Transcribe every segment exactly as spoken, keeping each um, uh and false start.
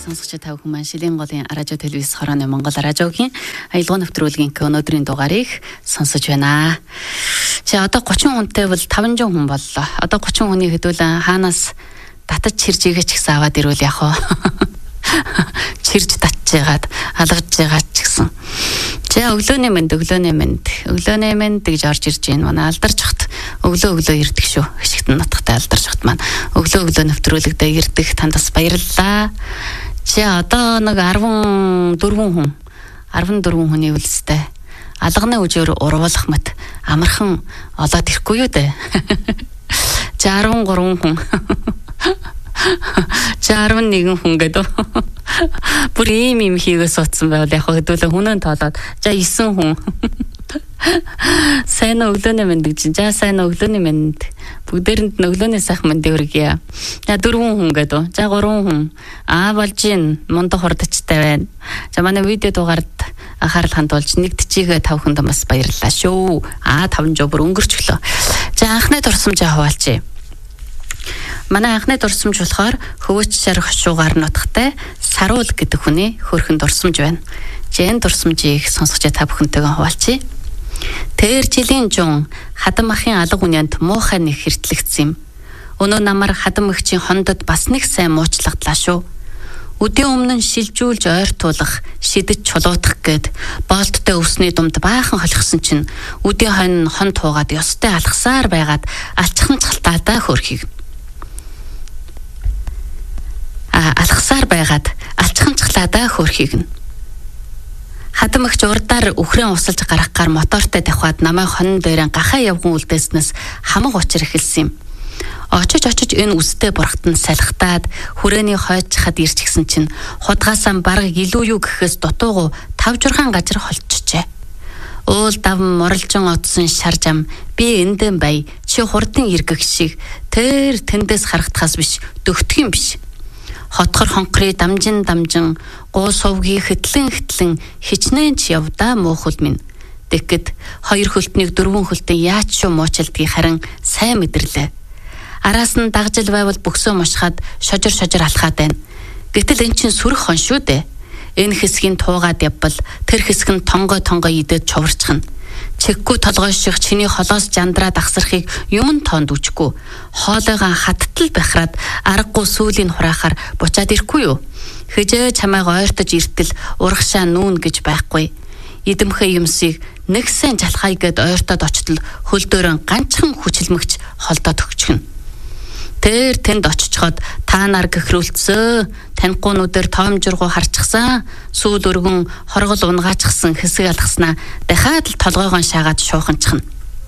Сонсогч та бүхэн маань Шилийн голын радио телевиз хорооны Монгол радиогийн аялал нэвтрүүлгийн өнөөдрийн дугаарыг сонсож байна. За одоо гучин хүнтэй бол таван зуун хүн боллоо. Одоо гучин хүний хэдүүлэн хаанаас татаж чирж игээч гэсэн аваад ирвэл яг хоо чирж татчихгаад алгаж байгаа ч гэсэн. За өглөөний мэнд өглөөний мэнд өглөөний мэнд гэж орж ирж байна. Манай алдарч хот өглөө өглөө ирдэг шүү. Хишигтэн нутагтай алдарч хот маань өглөө өглөө нэвтрүүлэгдээ ирдэг. Танд бас баярлалаа. За одоо нэг арван дөрвөн хүн арван дөрвөн хүний үлстэй алганы үжээр урвуулах мэт амархан олоод ирэхгүй юу дээ. За арван гурван хүн За арван нэгэн хүн гэдэг. Бүр ийм юм хийгээ суудсан байвал яг хэдүүлээ хүнэн тоолоод за есөн хүн. Сайн өглөөний мэнд гэж. За сайн өглөөний мэнд. Бүгдээрэнд өглөөний сайхан мэндийг хүргье. За дөрвөн хүн гэдэг. За гурван хүн. Аа болж гин мундаг хурдчтай байна. За манай видео дугаард анхаарал хандуулж нэгдчихээ тав хүнд бас баярлалаа шүү. Аа таван жоо бүр өнгөрчлөө. За анхны дурсамжаа хуваалцъя. Манай анхны дурсамж болохоор хөвөч шар хошуугаар нутагтай Саруул гэдэг хүний хөрхөн дурсамж байна. Жин дурсамжийг сонсогч та бүхэнтэйгээ хуваалцъя. Тэр жилийн жун хадам ахын алга үнэнд муухай нэг хэртлэгдсэн юм. Өнөө намар хадам эгчийн хондод бас нэг сайн муучлагдлаа шүү. Өдийн өмнө шилжүүлж ойртуулах, шидэж чулуутах гээд боолттой өвсний думд баахан холихсон чинь өдийн хойно хон туугаад ёстой алхасаар байгаад алчхан цалтаадаа хөрхийг. Алхасаар байгаад алчхан цахлаадаа хөрхийг нь. Хадам эгч урдаар өхрэн усалж гаргахаар мотортой давхаад намайг хонон дээрээ гахаа явган үлдээснээс хамаг учир эхэлсэн юм. Очиж очиж энэ үстэй бургатан салхитаад хүрээний хойчхад ирч гисэн чинь худгаасаа бараг илүү юу гэхээс дутуугу тав жургаан газар холчжээ. Уул давн моролжин отсон шаржам би эндэн бай чи хурдын иргэх шиг тэр тэндээс харагдахаас биш дөгтөх юм биш. Хотгор хонхры дамжин дамжин гоо сувгийн хэтлэн хэтлэн хичнээн ч явдаа муухал минь. Тэгэхэд хоёр хөлтнийг дөрвөн хөлтөнд яаж шүү муучилдгийг харин сайн мэдэрлээ. Араас нь дагжил байвал бөксөө мушхаад шожир шожир алхаад байна. Гэтэл эн чинь сүрэх хон шүү дээ. Энэ хэсгийг туугаад явбал тэр хэсэг нь тонгой тонгой идээд чуварчхна. Чиггүй толгой шиг чиний холоос жандраа дагсархыг юм тоонд үчгүй. Хоолойгоо хаттал бахраад аргагүй сүүлийн хураахаар бучаад ирэхгүй юу? Хэжээ чамайг ойртож иртэл урагшаа нүүн гэж байхгүй. Идэмхэ юмсыг нэгсэн жалхай гэд ойртоод очтол хөл дөөрөн ганчхан хүчилмэгч холдоод өгчихнө. Тэр тэнд очичход та нар гэхрүүлцээ танхгуунуудаар тоомжиргуу харчихсан сүүл өргөн хоргол унгаачихсан хэсэг алгаснаа дахиад л толгойгоо шаагаад шууханчихна.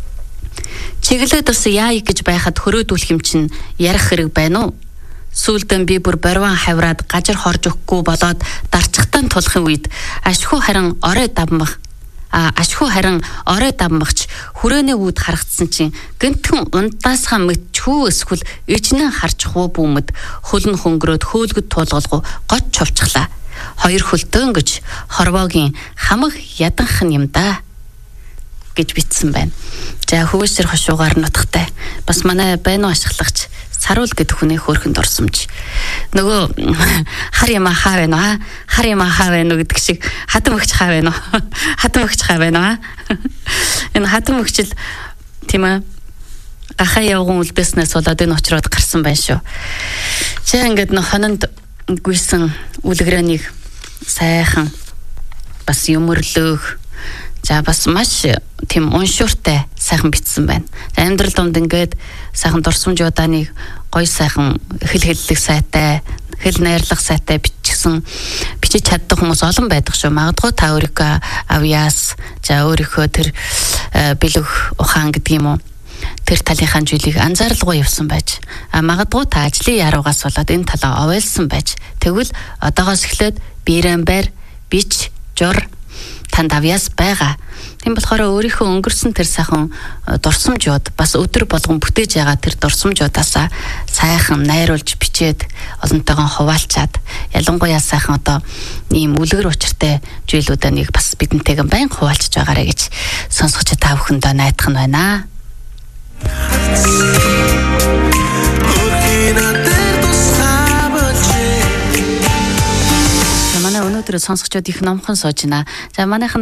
Чиглээд бас яа гэж байхад хөрөөдүүлэх юм чинь ярих хэрэг байна уу? Сүүлдэн би бүр борван хавраад гажир хорж өгөхгүй болоод дарчхтан тулахын үед ашгүй харин орой давмах А ашгүй харин орой давмагч хүрээний үүд харагдсан чинь гэнтхэн ундаасхаа мэдчүү эсвэл ижнэн харж хуу бүүмэд хөлн хөнгөрөөд хөөлгөд туулгалгүй гоч чулчглаа. Хоёр хөлтөн гэж хорвоогийн хамаг яданх нь юм да гэж бичсэн байна. За хөвөсөр хошуугаар нутагтай бас манай байна уу ашиглагч Саруул гэдэг хүний хөөрхөн дурсамж. Нөгөө хар юм хаа байна аа? Хар юм хаа байна уу гэдэг шиг хадам өгч хаа байна уу? Хадам өгч хаа байна аа? Энэ хадам өгчл тийм ээ. Гахаа явган үлдээснээс болоод энэ очроод гарсан байна шүү. За ингээд нөх хононд гүйсэн үлгэрээнийг сайхан бас юмөрлөөх. За бас маш тийм уншууртай сайхан бичсэн байна. Амьдрал донд ингээд сайхан дурсамжуудааныг гоё сайхан хэл хэллэг сайтай, хэл найрлах сайтай бичсэн бичиж чаддаг хүмүүс олон байдаг шүү. Магадгүй та өөрийнхөө авьяас, за өөрийнхөө тэр бэлэг ухаан гэдэг юм уу? Тэр талынхаа зүйлийг анзааралгүй явсан байж. А магадгүй та ажлын яруугаас болоод энэ талаа овойлсон байж. Тэгвэл одоогоос эхлээд биерэн байр, бич, жур танд авьяас байгаа. Тийм болохоор өөрийнхөө өнгөрсөн тэр сайхан дурсамжууд бас өдөр болгон бүтээж байгаа тэр дурсамжуудаасаа сайхан найруулж бичээд олонтойгоо хуваалцаад ялангуяа сайхан одоо ийм үлгэр учиртай зүйлүүдээ нэг бас бидэнтэйгэн байн хуваалцж байгаарэ гэж сонсогч та бүхэндээ найдах нь байна. өнөөдөр сонсогчдод их номхон сууж байна. За манайхан